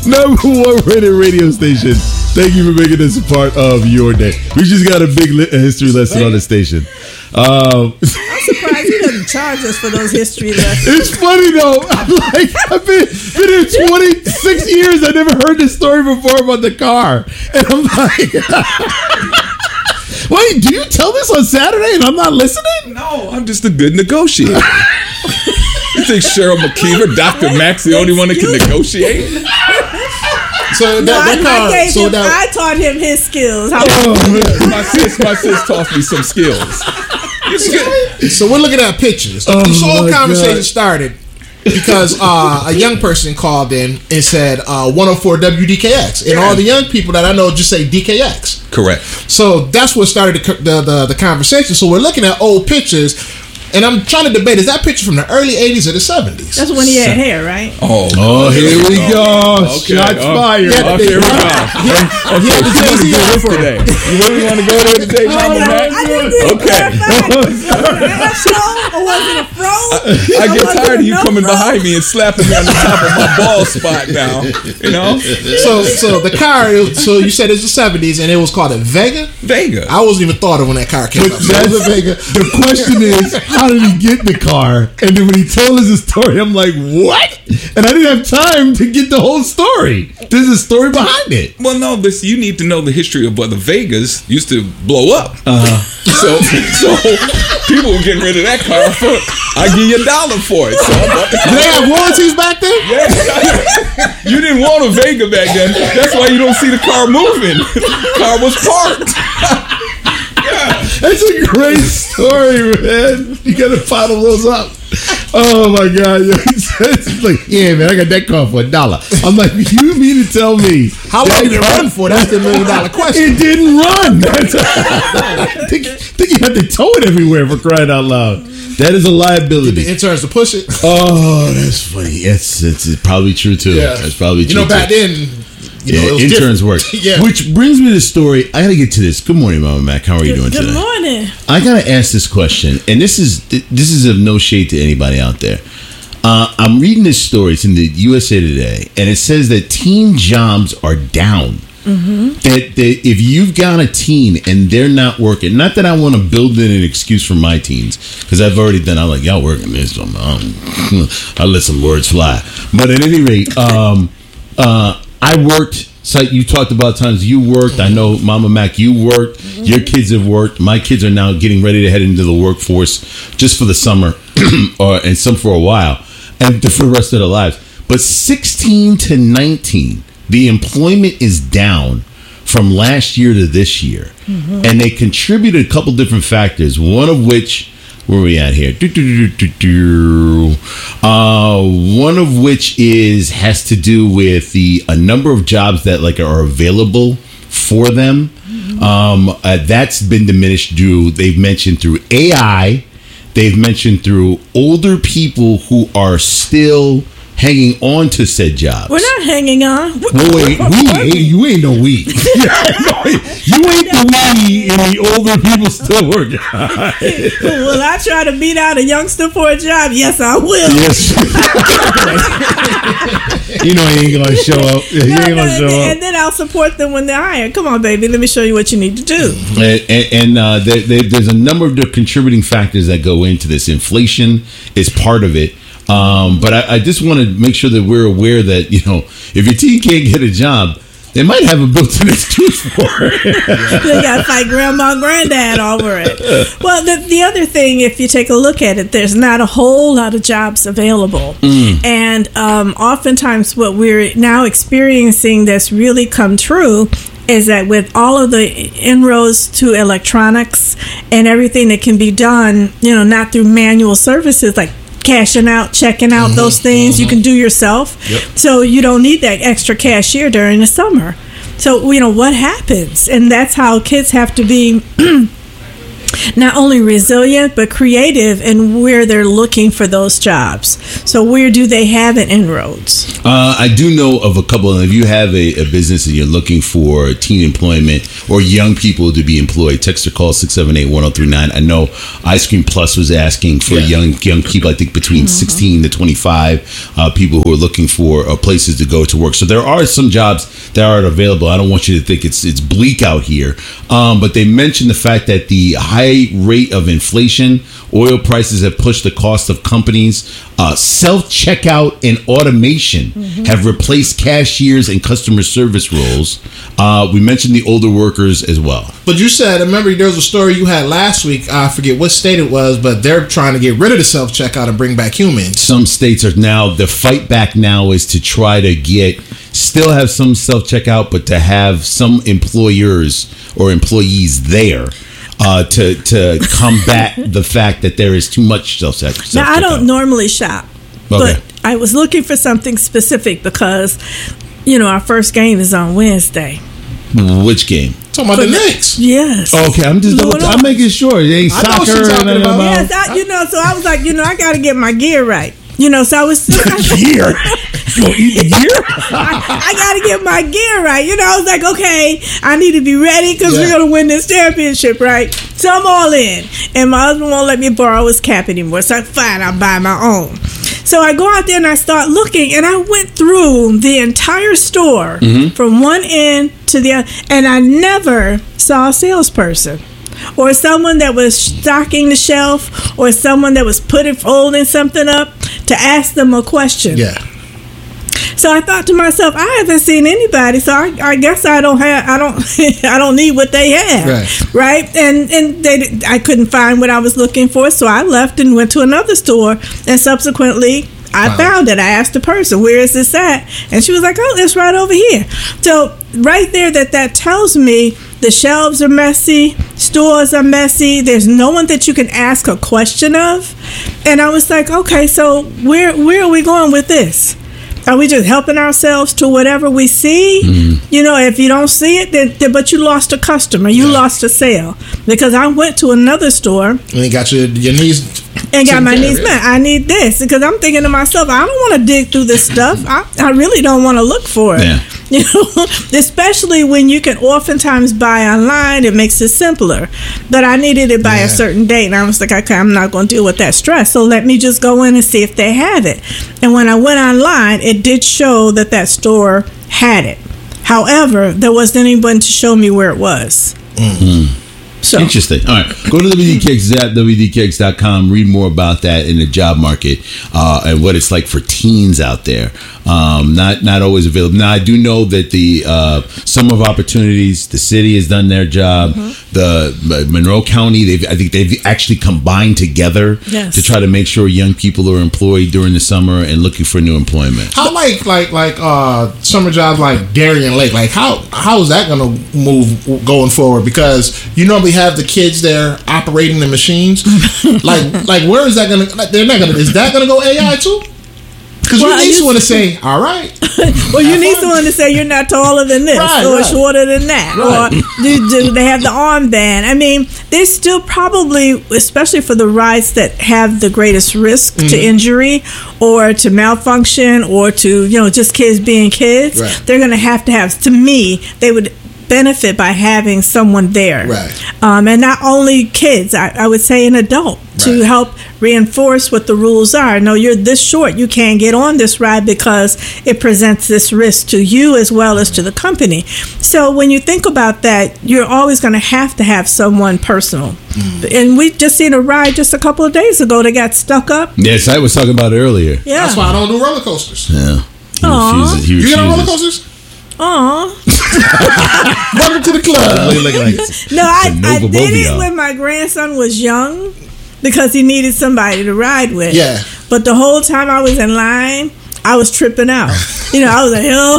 number one rated radio station. Thank you for making this a part of your day. We just got a big history lesson on the station. I'm surprised he doesn't charge us for those history lessons. It's funny though. I've been here 26 years. I never heard this story before about the car, and I'm like, wait, do you tell this on Saturday and I'm not listening? No, I'm just a good negotiator. You think Cheryl McKeever, Dr. Mack's the only one that can negotiate? So I taught him his skills. My sis taught me some skills. So we're looking at pictures. This whole conversation started because a young person called in and said 104 WDKX, and all the young people that I know just say DKX. Correct. So that's what started the conversation. So we're looking at old pictures. And I'm trying to debate, is that picture from the early 80s or the 70s? That's when he had hair, right? Oh, here we go. Okay. Shots fired. Here we go. He had the Jay-Z afro. Today. You really want to go there today, Mama Mac? Okay. Or was it a fro? I get tired of you coming behind me and slapping me on the top of my ball spot now. You know? So the car, so you said it's the 70s and it was called a Vega? Vega. I wasn't even thought of when that car came up. That's a Vega. The question is, how did he get in the car? And then when he told us the story, I'm like, what? And I didn't have time to get the whole story. There's a story behind it. Well, no, you need to know the history of what the Vegas used to blow up. So people were getting rid of that car for, I give you $1 for it. So I bought the car. Did they have warranties back then? Yeah. You didn't want a Vega back then. That's why you don't see the car moving. The car was parked. That's a great story, man. You gotta bottle those up. Oh my God. It's like, yeah, man, I got that car for $1. I'm like, you mean to tell me how long did it run for? That's the $1 million question. It didn't run. I think you have to tow it everywhere, for crying out loud. That is a liability. The interns to push it. Oh, that's funny. It's probably true too. Yeah. That's probably true. You know, back then, interns work. Yeah. Which brings me to the story. I gotta get to this. Good morning, Mama Mac. How are you doing today? Good morning. I gotta ask this question, and this is of no shade to anybody out there. I'm reading this story. It's in the USA Today, and it says that teen jobs are down. Mm-hmm. That if you've got a teen and they're not working, not that I want to build in an excuse for my teens, because I've already done. I'm like, y'all working this, so I let some words fly. But at any rate, I worked. So you talked about times you worked. I know, Mama Mac, you worked. Mm-hmm. Your kids have worked. My kids are now getting ready to head into the workforce just for the summer, and some for a while, and for the rest of their lives. But 16 to 19, the employment is down from last year to this year, and they contributed a couple different factors. One of which. Where are we at here? One of which has to do with a number of jobs that are available for them. That's been diminished they've mentioned through AI. They've mentioned through older people who are still hanging on to said jobs. We're not hanging on. Wait, you ain't no we. You ain't the we, and the older people still working. Will I try to beat out a youngster for a job? Yes, I will. Yes. You know he ain't gonna show up. And then I'll support them when they're hired. Come on, baby. Let me show you what you need to do. And there's a number of the contributing factors that go into this. Inflation is part of it. But I just want to make sure that we're aware that, if your teen can't get a job, they might have a built-in excuse for it. They got to fight grandma and granddad over it. Well, the other thing, if you take a look at it, there's not a whole lot of jobs available. And oftentimes what we're now experiencing that's really come true is that with all of the inroads to electronics and everything that can be done, not through manual services like cashing out, checking out, those things you can do yourself. Yep. So you don't need that extra cashier during the summer. So, what happens? And that's how kids have to be not only resilient but creative in where they're looking for those jobs. So where do they have an inroads? I do know of a couple. If you have a business and you're looking for teen employment or young people to be employed, text or call 678-1039. I know Ice Cream Plus was asking for young people, I think between 16 to 25, people who are looking for places to go to work. So there are some jobs that are available. I don't want you to think it's bleak out here. But they mentioned the fact that the high rate of inflation, oil prices have pushed the cost of companies. Self-checkout and automation have replaced cashiers and customer service roles. We mentioned the older workers as well. But you said, I remember there was a story you had last week. I forget what state it was, but they're trying to get rid of the self-checkout and bring back humans. Some states are now, the fight back now is to try to still have some self-checkout, but to have some employers or employees there to combat the fact that there is too much self-checkout. Now, I don't normally shop, Okay. but I was looking for something specific because, our first game is on Wednesday. Which game? Talking about the Knicks. Yes. Okay, I'm making sure it ain't I know what soccer. you're talking about. Yes, so I was like, I got to get my gear right. So I was Gear. You gonna eat the gear? I got to get my gear right. I was like, okay, I need to be ready because we're going to win this championship, right? So I'm all in. And my husband won't let me borrow his cap anymore. So fine, I'll buy my own. So I go out there and I start looking, and I went through the entire store from one end to the other, and I never saw a salesperson or someone that was stocking the shelf or someone that was folding something up to ask them a question. Yeah. So I thought to myself, I haven't seen anybody, so I guess I don't need what they have, right? And I couldn't find what I was looking for, so I left and went to another store, and subsequently I found it. I asked the person, where is this at? And she was like, oh, it's right over here. So right there, that tells me the shelves are messy, stores are messy, there's no one that you can ask a question of. And I was like, okay, so where are we going with this? Are we just helping ourselves to whatever we see? If you don't see it, then but you lost a customer, you lost a sale. Because I went to another store and you got your needs and got my needs met. I need this because I'm thinking to myself, I don't want to dig through this stuff. I really don't want to look for it. Yeah. Especially when you can oftentimes buy online, it makes it simpler. But I needed it by a certain date, and I was like, okay, I'm not going to deal with that stress. So let me just go in and see if they have it. And when I went online, it did show that store had it. However, there wasn't anyone to show me where it was. So. Interesting. All right. Go to WDKX, WDKX.com. Read more about that in the job market and what it's like for teens out there. Not always available. Now, I do know that the Summer of Opportunities, the city has done their job. The Monroe County, I think they've actually combined together to try to make sure young people are employed during the summer and looking for new employment. How like summer jobs like Darien Lake? Like how is that going to move going forward? Because you normally have the kids there operating the machines. like where is that going to? They're not going to. Is that going to go AI too? Because you need someone to say, all right. Well, you need someone to say you're not taller than this or shorter than that. Or do they have the armband? I mean, there's still probably, especially for the rides that have the greatest risk to injury or to malfunction or to, just kids being kids, they're going to have, to me, they would benefit by having someone there. And not only kids, I would say an adult to help reinforce what the rules are. No, you're this short, you can't get on this ride because it presents this risk to you as well as to the company. So when you think about that, you're always going to have someone personal. And we just seen a ride just a couple of days ago that got stuck up. Yes, I was talking about it earlier. Yeah. That's why I don't do roller coasters. Yeah. He refuses. You get on roller coasters? Welcome to the club. No, I did it when my grandson was young because he needed somebody to ride with. Yeah. But the whole time I was in line, I was tripping out. I was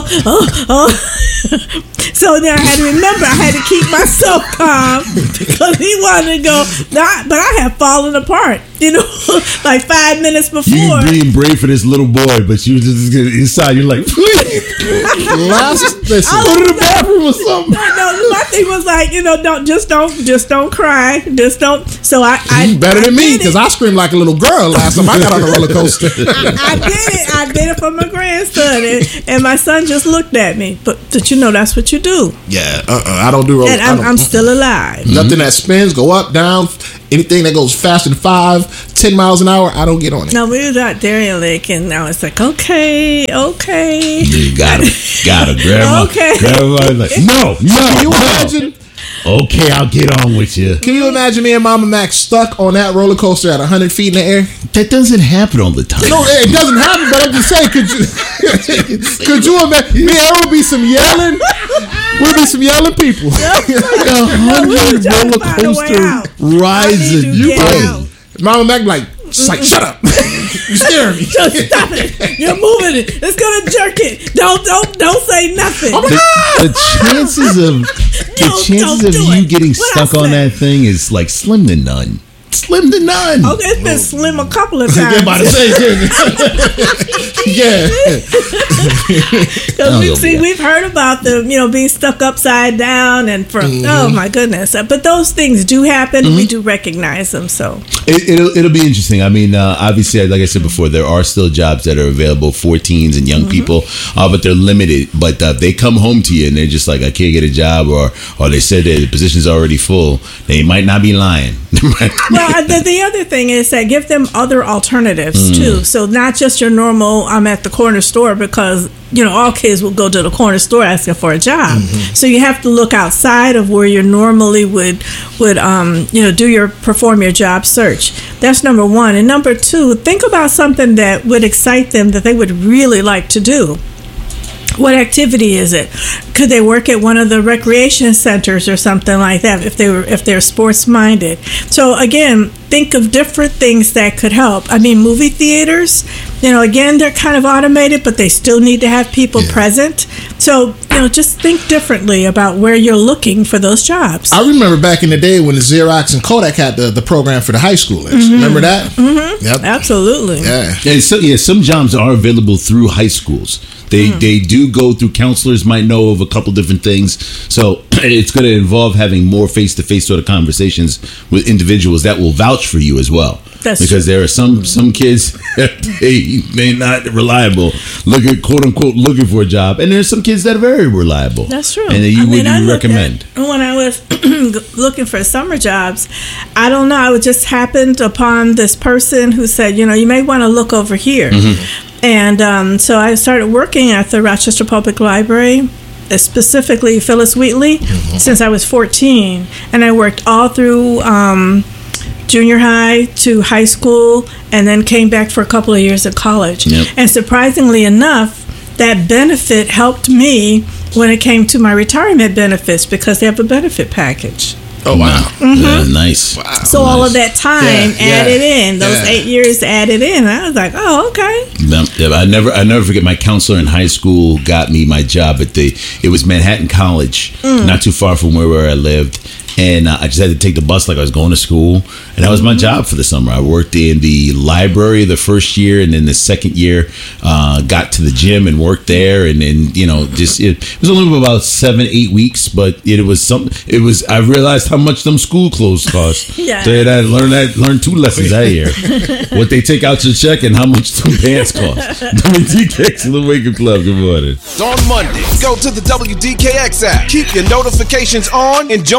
like, So then I had to remember I had to keep myself calm because he wanted to go. But I had fallen apart like 5 minutes before. You being brave for this little boy, but you just get inside. You're like, please, Listen, go to the bathroom or something. No, my thing was like, don't cry, just don't. So you better than me because I screamed like a little girl last time I got on a roller coaster. I did it for my grandson, and my son just looked at me. But that's what you do. Yeah, I don't do roller. And I'm still alive. Nothing that spins, go up, down, anything that goes faster than 10 miles an hour, I don't get on it. No, we was out Darien Lake, and I was like, okay. You got him, grandma. Okay. Grandma's like, no. Can you imagine? Okay, I'll get on with you. Can you imagine me and Mama Mac stuck on that roller coaster at 100 feet in the air? That doesn't happen all the time. No, it doesn't happen, but I'm just saying, could you imagine? There would be some yelling. We'll be some yelling people. Like 100 roller coaster rides a day. Mama Mac be like, shut up. You scaring me. Just stop it. You're moving it. It's gonna jerk it. Don't say nothing. The chances of you getting stuck on that thing is like slim to none. Slim to none. Okay, it's been slim a couple of times. You're about to say, yeah. Because we've heard about them, being stuck upside down and oh my goodness. But those things do happen. Mm-hmm. We do recognize them. So it'll be interesting. I mean, obviously, like I said before, there are still jobs that are available for teens and young people, but they're limited. But they come home to you and they're just like, I can't get a job, or they said that the position's already full. They might not be lying. Well, the other thing is that give them other alternatives too. So not just your normal, I'm at the corner store, because all kids will go to the corner store asking for a job. Mm-hmm. So you have to look outside of where you normally would perform your job search. That's number one. And number two, think about something that would excite them, that they would really like to do. What activity is it? Could they work at one of the recreation centers or something like that if they're sports minded? So again, think of different things that could help. I mean, movie theaters, again, they're kind of automated, but they still need to have people present. So, just think differently about where you're looking for those jobs. I remember back in the day when the Xerox and Kodak had the program for the high schoolers. Mm-hmm. Remember that? Mm-hmm. Yep. Absolutely. Yeah. And so, some jobs are available through high schools. They do go through counselors, might know of a couple different things. So it's going to involve having more face-to-face sort of conversations with individuals that will vouch for you as well. That's because true. There are some kids that they're not reliable, quote unquote looking for a job, and there's some kids that are very reliable. That's true. And you would recommend. When I was looking for summer jobs, I don't know, I just happened upon this person who said, you may want to look over here. Mm-hmm. And so I started working at the Rochester Public Library, specifically Phyllis Wheatley, since I was 14. And I worked all through junior high to high school, and then came back for a couple of years at college. Yep. And surprisingly enough, that benefit helped me when it came to my retirement benefits, because they have a benefit package. Oh, wow. Mm-hmm. Yeah, nice. Wow. So all of that time added in, those 8 years added in. I was like, oh, okay. I never forget, my counselor in high school got me my job at it was Manhattan College, not too far from where I lived. And I just had to take the bus like I was going to school. And that was my job for the summer. I worked in the library the first year, and then the second year got to the gym and worked there. And then, it was only about 7-8 weeks, but it was something. I realized how much them school clothes cost. Yeah. So I learned 2 lessons that year. What they take out your check and how much them pants cost. WDKX to the Wake Up Club. Good morning. On Monday, go to the WDKX app. Keep your notifications on and join